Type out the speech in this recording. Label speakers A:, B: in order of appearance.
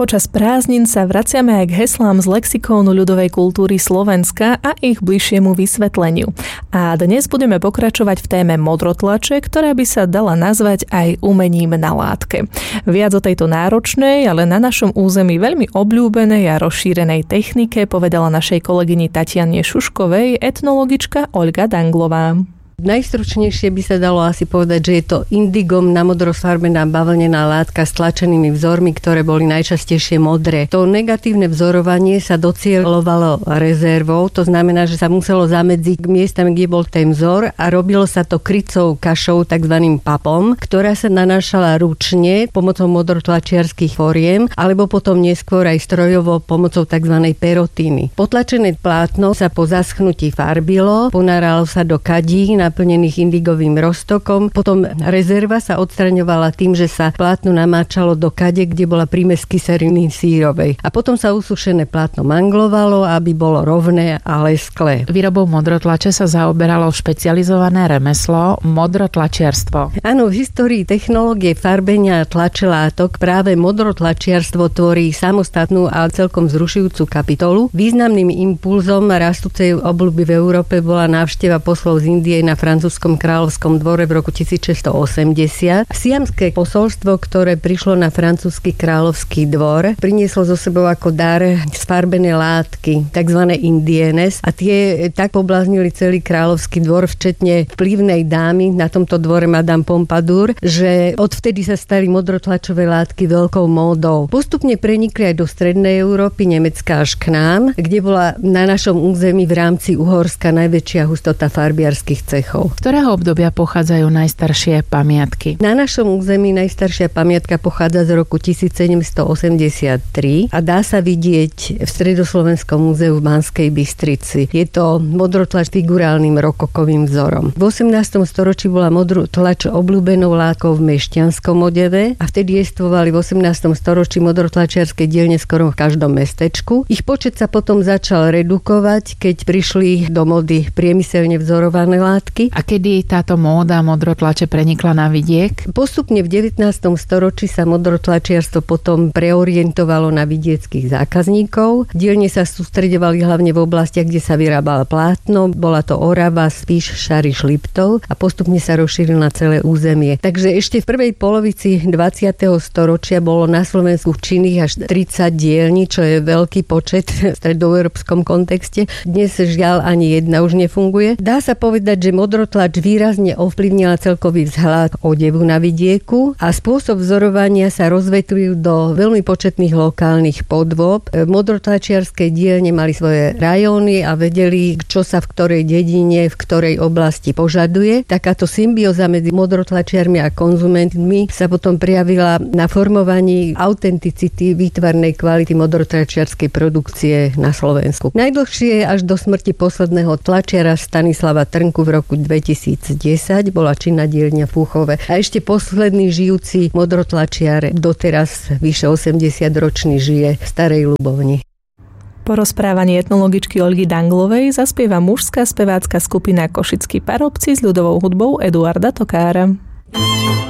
A: Počas prázdnin sa vraciame aj k heslám z lexikónu ľudovej kultúry Slovenska a ich bližšiemu vysvetleniu. A dnes budeme pokračovať v téme modrotlače, ktorá by sa dala nazvať aj umením na látke. Viac o tejto náročnej, ale na našom území veľmi obľúbenej a rozšírenej technike povedala našej kolegyni Tatiane Šuškovej etnologička Olga Danglová.
B: Najstručnejšie by sa dalo asi povedať, že je to indigom na modrosfarbená bavlnená látka s tlačenými vzormi, ktoré boli najčastejšie modré. To negatívne vzorovanie sa docieľovalo rezervou, to znamená, že sa muselo zamedziť k miestam, kde bol ten vzor a robilo sa to krycou kašou, takzvaným papom, ktorá sa nanášala ručne pomocou modrotlačiarskych foriem, alebo potom neskôr aj strojovo pomocou tzv. Perotíny. Potlačené plátno sa po zaschnutí farbilo, ponáralo sa do kadí naplnených indigovým roztokom. Potom rezerva sa odstraňovala tým, že sa plátno namáčalo do kade, kde bola prímes kyseliny sírovej. A potom sa usušené plátno manglovalo, aby bolo rovné a lesklé.
C: Výrobou modrotlače sa zaoberalo špecializované remeslo modrotlačiarstvo.
B: Áno, v histórii technológie farbenia a tlače látok práve modrotlačiarstvo tvorí samostatnú a celkom zrušujúcu kapitolu. Významným impulzom rastúcej obľuby v Európe bola návšteva poslov z Indie na francúzskom kráľovskom dvore v roku 1680. Siamské posolstvo, ktoré prišlo na francúzsky kráľovský dvor, prinieslo so sebou ako dar sfarbené látky, takzvané indienes, a tie tak pobláznili celý kráľovský dvor, včetne vplyvnej dámy na tomto dvore Madame Pompadour, že odvtedy sa stali modrotlačové látky veľkou módou. Postupne prenikli aj do strednej Európy, Nemecka až k nám, kde bola na našom území v rámci Uhorska najväčšia hustota farbiarskych cechov.
C: Z ktorého obdobia pochádzajú najstaršie pamiatky?
B: Na našom území najstaršia pamiatka pochádza z roku 1783 a dá sa vidieť v Stredoslovenskom múzeu v Banskej Bystrici. Je to modrotlač figurálnym rokokovým vzorom. V 18. storočí bola modrotlač obľúbenou látkou v mešťanskom odeve a vtedy jestvovali v 18. storočí modrotlačiarske dielne skoro v každom mestečku. Ich počet sa potom začal redukovať, keď prišli do mody priemyselne vzorované látky.
C: A kedy táto móda modrotlače prenikla na vidiek?
B: Postupne v 19. storočí sa modrotlačiarstvo potom preorientovalo na vidieckých zákazníkov. Dielne sa sústreďovali hlavne v oblastiach, kde sa vyrábalo plátno. Bola to Orava, Spiš, Šariš, Liptov a postupne sa rozšíril na celé územie. Takže ešte v prvej polovici 20. storočia bolo na Slovensku činných až 30 dielní, čo je veľký počet v stredoeurópskom kontexte. Dnes žiaľ ani jedna už nefunguje. Dá sa povedať, že modrotlač výrazne ovplyvnila celkový vzhľad odevu na vidieku a spôsob vzorovania sa rozvetvil do veľmi početných lokálnych podôb. Modrotlačiarske dielne mali svoje rajóny a vedeli, čo sa v ktorej dedine, v ktorej oblasti požaduje. Takáto symbióza medzi modrotlačiarmi a konzumentmi sa potom prejavila na formovaní autenticity výtvarnej kvality modrotlačiarskej produkcie na Slovensku. Najdlhšie až do smrti posledného tlačiara Stanislava Trnku v roku 2010 bola činná dielňa v Púchove. A ešte posledný žijúci modrotlačiar doteraz vyše 80-ročný žije v Starej Ľubovni.
A: Po rozprávaní etnologičky Olgy Danglovej zaspieva mužská spevácka skupina Košickí parobci s ľudovou hudbou Eduarda Tokára.